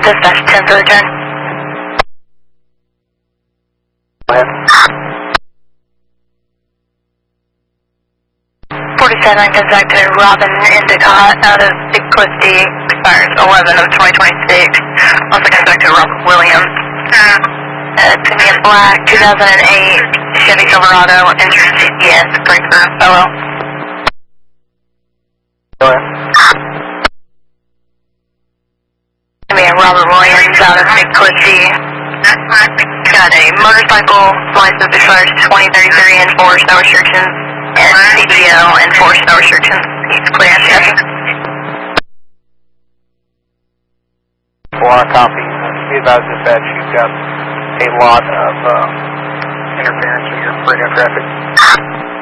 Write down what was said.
Dispatch 10 for return. Go ahead. 47 contacted Robin Endicott out of Big Cliff D, expires 11 of 2026. Also contacted Robert Williams. It's going to be in black, 2008 Chevy Silverado, entered CCS, breaker, fellow. Go ahead. It's going to be a Robert Williams out of Big Cliff D. Got a motorcycle license expired 2033 enforced, no restrictions, and CDL enforced, no restrictions. He's clear and checking. Copy. Be advised dispatch, you've got a lot of interference with your radio traffic.